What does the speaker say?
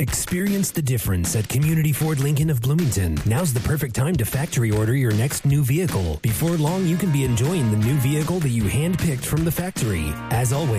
Experience the difference at Community Ford Lincoln of Bloomington. Now's the perfect time to factory order your next new vehicle. Before long, you can be enjoying the new vehicle that you handpicked from the factory. As always,